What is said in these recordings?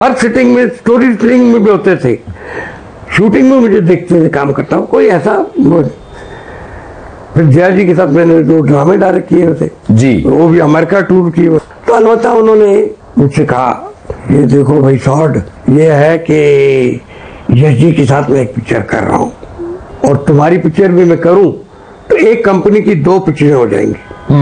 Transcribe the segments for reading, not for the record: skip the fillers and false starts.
हर sitting में, story telling में भी होते थे, शूटिंग में मुझे देखते थे काम करता हूँ कोई ऐसा। फिर जया जी के साथ मैंने जो ड्रामे डायरेक्ट किए थे जी, वो भी अमेरिका टूर किए। तो अलबत्ता उन्होंने मुझसे कहा, ये देखो भाई शॉर्ट, ये है कि यश जी के साथ मैं एक पिक्चर कर रहा हूँ और तुम्हारी पिक्चर भी मैं करूँ तो एक कंपनी की 2 पिक्चरें हो जाएंगी,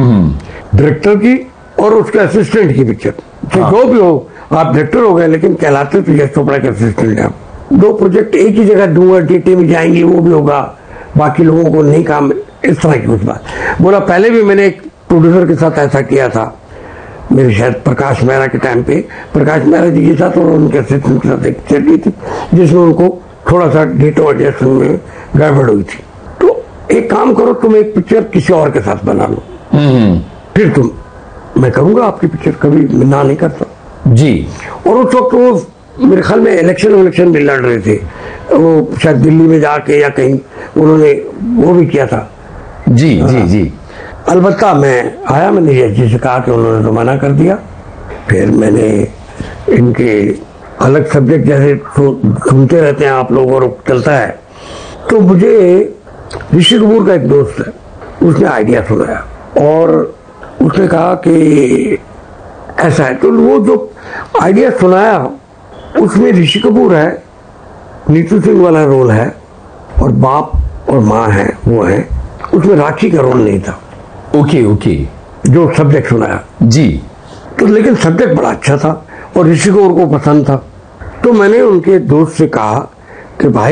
डायरेक्टर की और उसके असिस्टेंट की पिक्चर। तो जो भी हो, आप डायरेक्टर हो गए लेकिन कहलाते तो यश चोपड़ा के असिस्टेंट हैं। 2 प्रोजेक्ट एक ही जगह दूंगा, डीटी में जाएंगी, वो भी होगा, बाकी लोगों को नहीं काम, इस तरह की कुछ बात बोला। पहले भी मैंने एक प्रोड्यूसर के साथ ऐसा किया था, मेरे शायद प्रकाश मेहरा के टाइम पे, प्रकाश मेहरा जी के साथ और उनके असिस्टेंट के साथ एक पिक्चर की थी जिसमें उनको थोड़ा सा डेटो एडजस्टमेंट में गड़बड़ हुई थी। तो एक काम करो, तुम एक पिक्चर किसी और के साथ बना लो, फिर मैं करूंगा आपकी पिक्चर, कभी मैं ना नहीं करता जी। और उस वक्त वो मेरे ख्याल में इलेक्शन भी लड़ रहे थे, वो शायद दिल्ली में जाके या कहीं उन्होंने वो भी किया था। जी जी जी। अलबत्ता मैं आया, मैंने यश जी से कहा कि उन्होंने तो मना कर दिया। फिर मैंने इनके अलग सब्जेक्ट जैसे सुनते रहते हैं आप लोग और चलता है, तो मुझे ऋषि कपूर का एक दोस्त है, उसने आइडिया सुनाया और उसने कहा कि ऐसा है। तो वो जो आइडिया सुनाया उसमें ऋषि कपूर है, नीतू सिंह वाला रोल है और बाप और माँ है वो है, उसमें राखी का रोल नहीं था। ओके ओके, जो सब्जेक्ट सुनाया जी। तो लेकिन सब्जेक्ट बड़ा अच्छा था और ऋषि कपूर को पसंद था। तो मैंने उनके दोस्त से कहा कि भाई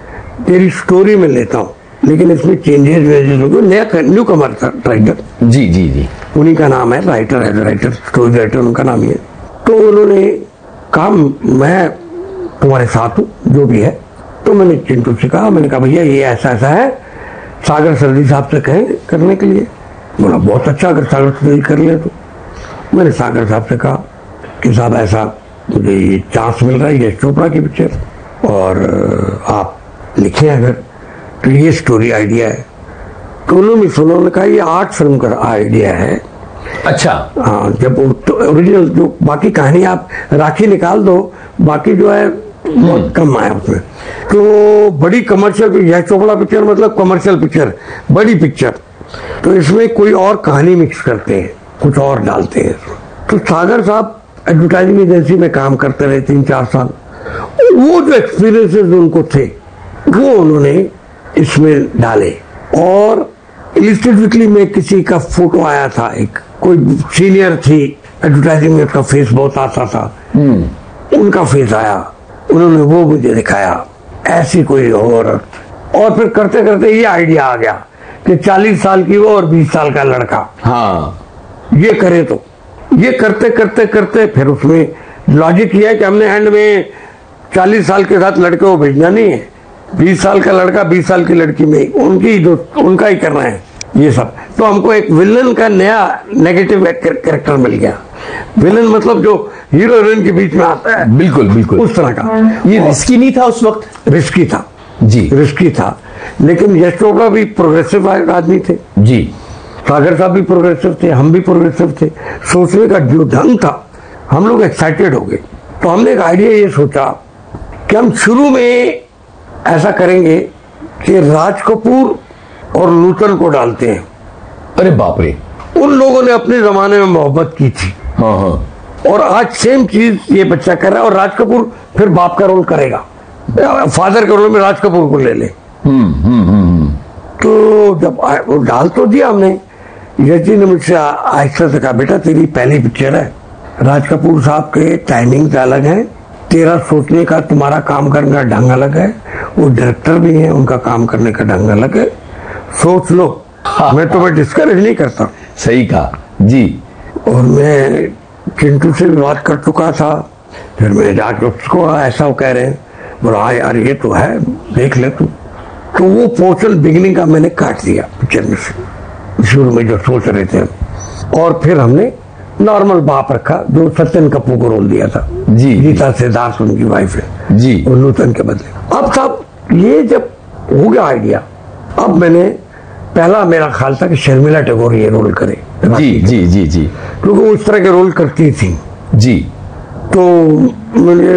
तेरी स्टोरी में लेता हूँ लेकिन इसमें चेंजेस होंगे, नया न्यू कमर था राइटर। जी जी जी, उन्हीं का नाम है, राइटर स्टोरी राइटर उनका नाम ही है। तो उन्होंने कहा मैं तुम्हारे साथ हूँ जो भी है। तो मैंने चिंटू से कहा, मैंने कहा भैया ये ऐसा ऐसा है, सागर सर्दी साहब से कहें करने के लिए। बोला बहुत अच्छा, अगर सागर सर्दी कर ले तो। मैंने सागर साहब से कहा कि साहब ऐसा मुझे ये चांस मिल रहा है यश चोपड़ा की पिक्चर और आप लिखें अगर, तो ये स्टोरी आइडिया है। तो उन्होंने सुना, उन्होंने कहा ये 8 फिल्म का आइडिया है। अच्छा, हाँ, जब तो ओरिजिनल जो बाकी कहानी आप राखी निकाल दो, बाकी जो है बहुत कम आया उसमें। तो बड़ी कमर्शियल, यश चोपड़ा पिक्चर मतलब कमर्शियल पिक्चर, बड़ी पिक्चर, तो इसमें कोई और कहानी मिक्स करते हैं, कुछ और डालते हैं। तो सागर साहब एडवर्टाइजिंग एजेंसी में काम करते रहे 3-4 साल, वो जो एक्सपीरियंसेस उनको थे वो उन्होंने इसमें डाले। और इलिस्ट्रेट वीकली में किसी का फोटो आया था, एक कोई सीनियर थी एडवर्टाइजिंग में, उसका फेस बहुत आता था, उनका फेस आया, उन्होंने वो मुझे दिखाया, ऐसी कोई औरत। और फिर करते करते ये आइडिया आ गया कि 40 साल की वो और 20 साल का लड़का, हाँ, ये करे। तो ये करते करते करते फिर उसमें लॉजिक किया कि हमने एंड में 40 साल के साथ लड़के को भेजना नहीं है, 20 साल का लड़का 20 साल की लड़की में उनका ही करना है ये सब। तो हमको एक विलन का नया नेगेटिव कैरेक्टर मिल गया। विलन मतलब जो हीरो हीरोइन के बीच में आता है, बिल्कुल बिल्कुल उस तरह का। ये रिस्की नहीं था उस वक्त? रिस्की था जी, रिस्की था, लेकिन यश चोपड़ा भी प्रोग्रेसिव आदमी थे जी, सागर साहब भी प्रोग्रेसिव थे, हम भी प्रोग्रेसिव थे। सोचने का जो ढंग था, हम लोग एक्साइटेड हो गए। तो हमने एक आइडिया ये सोचा कि हम शुरू में ऐसा करेंगे कि राज कपूर और नूतन को डालते हैं। अरे बाप रे, उन लोगों ने अपने जमाने में मोहब्बत की थी, हाँ हाँ, और आज सेम चीज ये बच्चा कर रहा है। और राज कपूर फिर बाप का रोल करेगा, फादर के रोल में राज कपूर को ले ले। तो जब वो डाल तो दिया हमने, यश जी ने मुझसे आहिस्ता से कहा, बेटा तेरी पहली पिक्चर है, राज कपूर साहब के टाइमिंग अलग है, तेरा सोचने का, तुम्हारा काम करने का ढंग अलग है, वो डायरेक्टर भी है, उनका काम करने का ढंग अलग है, सोच लो। मैं तुम्हें डिस्करेज नहीं करता। सही कहा जी। और मैं चिंटू से भी बात कर चुका था, फिर मैं जाके उसको ऐसा वो कह रहे हैं, बोला हाँ यार ये तो है, देख ले तू। तो वो पोर्शन बिगिनिंग का मैंने काट दिया पिक्चर में से, शुरू में जो सोच रहे थे। और फिर हमने नॉर्मल बाप रखा, जो सत्यन कपूर को रोल दिया था जी, गीता सिद्धार्थ उनकी वाइफ है जी, और नूतन के बदले। अब साहब ये जब हो गया आइडिया, अब मैंने पहला मेरा ख्याल था कि शर्मिला टैगोर ये रोल करे, जी जी जी जी, क्योंकि वो इस तरह के रोल करती थी जी। तो मुझे